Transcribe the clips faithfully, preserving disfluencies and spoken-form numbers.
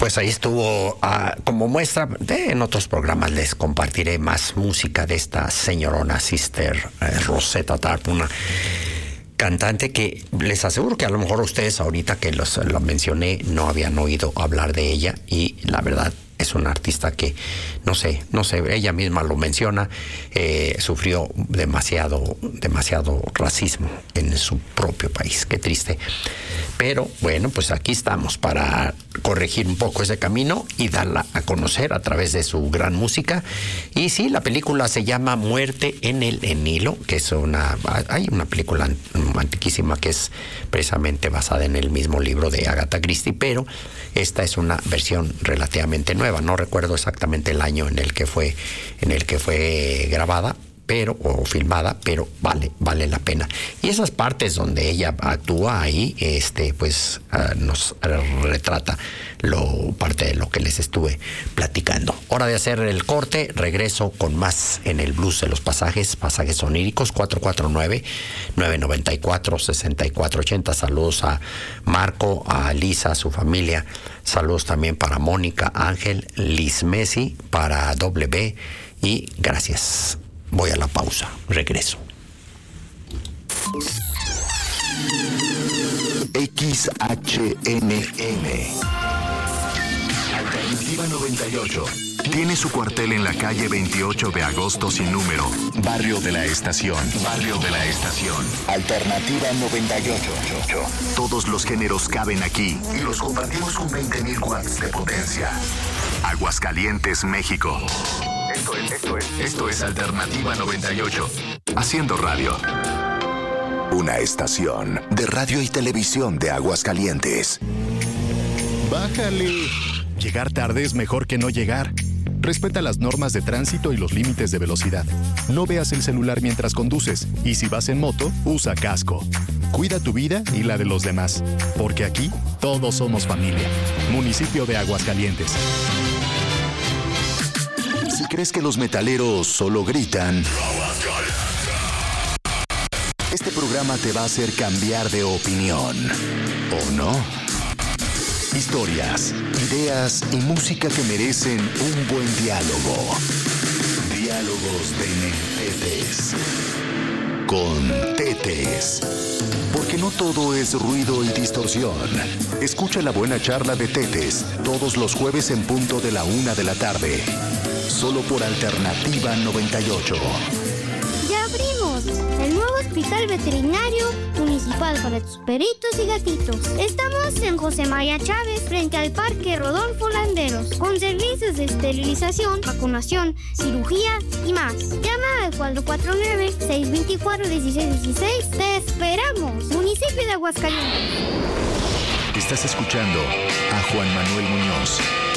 Pues ahí estuvo, uh, como muestra, de, en otros programas les compartiré más música de esta señorona Sister eh, Rosetta Tharpe, una cantante que les aseguro que a lo mejor ustedes ahorita que los, lo mencioné no habían oído hablar de ella, y la verdad es una artista que, no sé, no sé, ella misma lo menciona, eh, sufrió demasiado, demasiado racismo en su propio país. Qué triste. Pero bueno, pues aquí estamos para corregir un poco ese camino y darla a conocer a través de su gran música. Y sí, la película se llama Muerte en el Nilo, que es una, hay una película antiquísima que es precisamente basada en el mismo libro de Agatha Christie, pero esta es una versión relativamente nueva. No recuerdo exactamente el año en el que fue, en el que fue grabada, pero, o filmada, pero vale, vale la pena. Y esas partes donde ella actúa ahí, este, pues uh, nos retrata lo, parte de lo que les estuve platicando. Hora de hacer el corte, regreso con más en el blues de los pasajes, pasajes oníricos, cuatro cuatro nueve, nueve nueve cuatro, seis cuatro ocho cero. Saludos a Marco, a Lisa, a su familia. Saludos también para Mónica, Ángel, Liz Messi, para W, y gracias. Voy a la pausa, regreso. X H N M Alternativa noventa y ocho. Tiene su cuartel en la calle veintiocho de agosto sin número. Barrio de la Estación. Barrio de la Estación. Alternativa noventa y ocho. Todos los géneros caben aquí y los compartimos con veinte mil watts de potencia. Aguascalientes, México. Esto es, esto es, esto es Alternativa noventa y ocho. Haciendo radio. Una estación de radio y televisión de Aguascalientes. Bájale. Llegar tarde es mejor que no llegar. Respeta las normas de tránsito y los límites de velocidad. No veas el celular mientras conduces. Y si vas en moto, usa casco. Cuida tu vida y la de los demás. Porque aquí todos somos familia. Municipio de Aguascalientes. Si crees que los metaleros solo gritan, este programa te va a hacer cambiar de opinión. ¿O no? Historias, ideas y música que merecen un buen diálogo. Diálogos de Tetes. Con Tetes. Porque no todo es ruido y distorsión. Escucha la buena charla de Tetes todos los jueves en punto de la una de la tarde. Solo por Alternativa noventa y ocho. ¡Ya abrimos! El nuevo Hospital Veterinario Municipal para tus perritos y gatitos. Estamos en José María Chávez, frente al Parque Rodolfo Landeros, con servicios de esterilización, vacunación, cirugía y más. Llama al cuatro cuatro nueve, seis dos cuatro, uno seis uno seis. ¡Te esperamos! Municipio de Aguascalientes. Estás escuchando a Juan Manuel Muñoz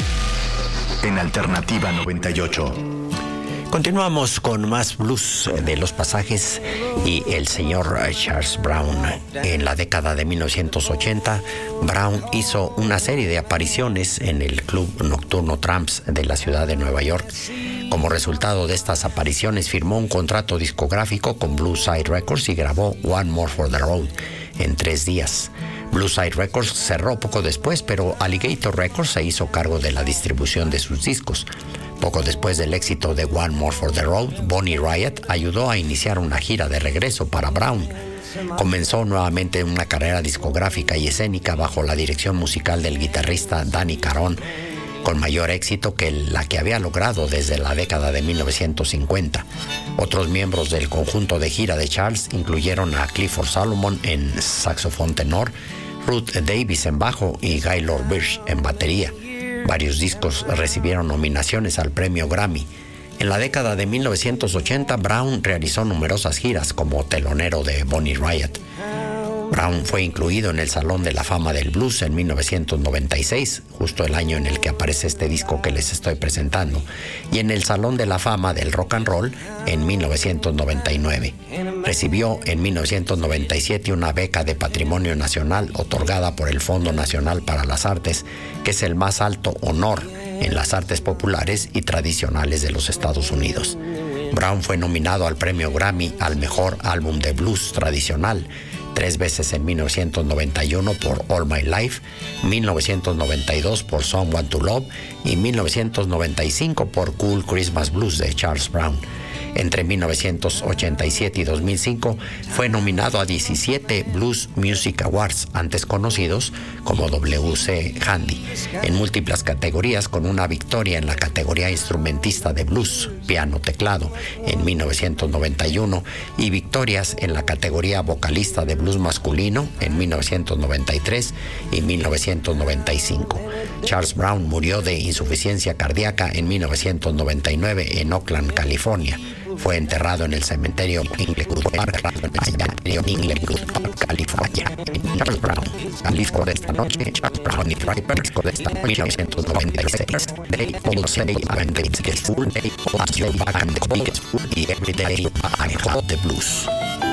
en Alternativa noventa y ocho. Continuamos con más blues de los pasajes y el señor Charles Brown. En la década de mil novecientos ochenta, Brown hizo una serie de apariciones en el club nocturno Tramps de la ciudad de Nueva York. Como resultado de estas apariciones, firmó un contrato discográfico con Blue Side Records y grabó One More for the Road en tres días. Blue Side Records cerró poco después, pero Alligator Records se hizo cargo de la distribución de sus discos. Poco después del éxito de One More for the Road, Bonnie Raitt ayudó a iniciar una gira de regreso para Brown. Comenzó nuevamente una carrera discográfica y escénica bajo la dirección musical del guitarrista Danny Carone, con mayor éxito que la que había logrado desde la década de mil novecientos cincuenta. Otros miembros del conjunto de gira de Charles incluyeron a Clifford Solomon en saxofón tenor, Ruth Davis en bajo y Gaylord Birch en batería. Varios discos recibieron nominaciones al premio Grammy. En la década de mil novecientos ochenta, Brown realizó numerosas giras como telonero de Bonnie Raitt. Brown fue incluido en el Salón de la Fama del Blues en mil novecientos noventa y seis, justo el año en el que aparece este disco que les estoy presentando, y en el Salón de la Fama del Rock and Roll en mil novecientos noventa y nueve. Recibió en mil novecientos noventa y siete una beca de Patrimonio Nacional otorgada por el Fondo Nacional para las Artes, que es el más alto honor en las artes populares y tradicionales de los Estados Unidos. Brown fue nominado al premio Grammy al mejor álbum de blues tradicional, tres veces en mil novecientos noventa y uno por All My Life, mil novecientos noventa y dos por Someone to Love y mil novecientos noventa y cinco por Cool Christmas Blues de Charles Brown. Entre mil novecientos ochenta y siete y dos mil cinco fue nominado a diecisiete Blues Music Awards, antes conocidos como W C Handy, en múltiples categorías, con una victoria en la categoría instrumentista de blues, piano, teclado, en mil novecientos noventa y uno y victorias en la categoría vocalista de blues masculino en mil novecientos noventa y tres y mil novecientos noventa y cinco. Charles Brown murió de insuficiencia cardíaca en mil novecientos noventa y nueve en Oakland, California. Fue enterrado en el cementerio Inglewood Park, en Inglewood Park, California. Charles Brown, al disco de esta noche, Charles Brown y Draper, disco de esta mil novecientos noventa y seis. They all say I'm the biggest fool, they all say I'm the biggest fool, y Every Day I Hold the Blues.